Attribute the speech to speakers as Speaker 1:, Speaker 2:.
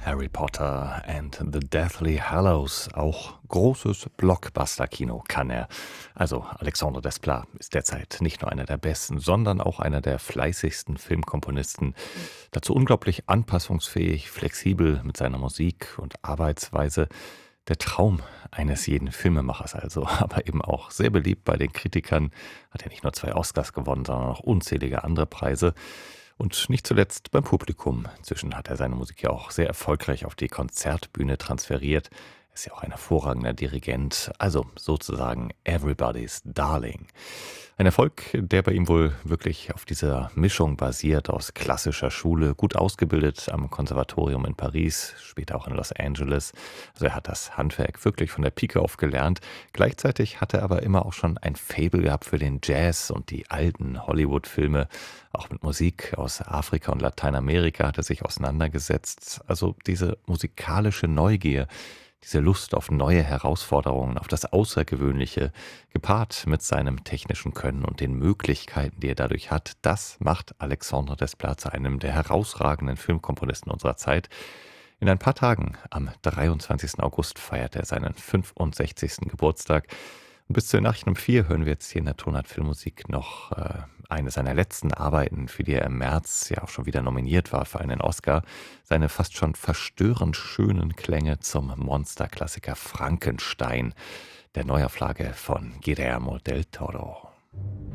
Speaker 1: Harry Potter and the Deathly Hallows, auch großes Blockbuster-Kino kann er. Also Alexandre Desplat ist derzeit nicht nur einer der besten, sondern auch einer der fleißigsten Filmkomponisten. Dazu unglaublich anpassungsfähig, flexibel mit seiner Musik und Arbeitsweise. Der Traum eines jeden Filmemachers also, aber eben auch sehr beliebt bei den Kritikern. Hat ja nicht nur 2 Oscars gewonnen, sondern auch unzählige andere Preise. Und nicht zuletzt beim Publikum. Inzwischen hat er seine Musik ja auch sehr erfolgreich auf die Konzertbühne transferiert. Er ist ja auch ein hervorragender Dirigent, also sozusagen Everybody's Darling. Ein Erfolg, der bei ihm wohl wirklich auf dieser Mischung basiert aus klassischer Schule, gut ausgebildet am Konservatorium in Paris, später auch in Los Angeles. Also er hat das Handwerk wirklich von der Pike auf gelernt. Gleichzeitig hat er aber immer auch schon ein Faible gehabt für den Jazz und die alten Hollywood-Filme. Auch mit Musik aus Afrika und Lateinamerika hat er sich auseinandergesetzt. Also diese musikalische Neugier, diese Lust auf neue Herausforderungen, auf das Außergewöhnliche, gepaart mit seinem technischen Können und den Möglichkeiten, die er dadurch hat, das macht Alexandre Desplat zu einem der herausragenden Filmkomponisten unserer Zeit. In ein paar Tagen, am 23. August, feiert er seinen 65. Geburtstag. Und bis zu den Nachrichten um 4 hören wir jetzt hier in der Tonart Filmmusik noch eine seiner letzten Arbeiten, für die er im März ja auch schon wieder nominiert war für einen Oscar. Seine fast schon verstörend schönen Klänge zum Monsterklassiker Frankenstein, der Neuauflage von Guillermo del Toro.